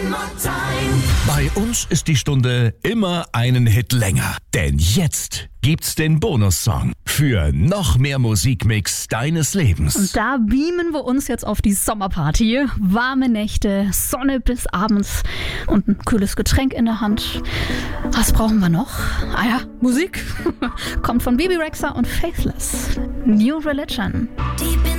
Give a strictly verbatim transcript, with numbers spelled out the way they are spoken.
Bei uns ist die Stunde immer einen Hit länger. Denn jetzt gibt's den Bonussong für noch mehr Musikmix deines Lebens. Und da beamen wir uns jetzt auf die Sommerparty. Warme Nächte, Sonne bis abends und ein kühles Getränk in der Hand. Was brauchen wir noch? Ah ja, Musik. Kommt von Bebe Rexha und Faithless. New Religion. Die